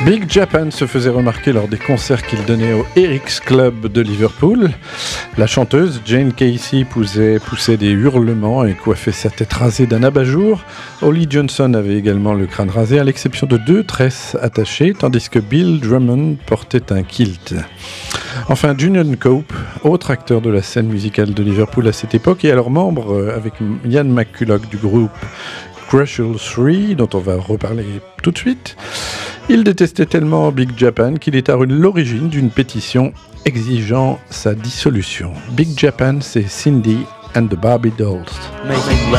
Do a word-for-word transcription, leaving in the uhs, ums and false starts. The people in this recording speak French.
Big Japan se faisait remarquer lors des concerts qu'il donnait au Eric's Club de Liverpool. La chanteuse Jane Casey poussait, poussait des hurlements et coiffait sa tête rasée d'un abat-jour. Holly Johnson avait également le crâne rasé, à l'exception de deux tresses attachées, tandis que Bill Drummond portait un kilt. Enfin, Julian Cope, autre acteur de la scène musicale de Liverpool à cette époque, et alors membre avec Ian McCulloch du groupe Crucial trois, dont on va reparler tout de suite. Il détestait tellement Big Japan qu'il est à l'origine d'une pétition exigeant sa dissolution. Big Japan, c'est Cindy and the Barbie Dolls. Making love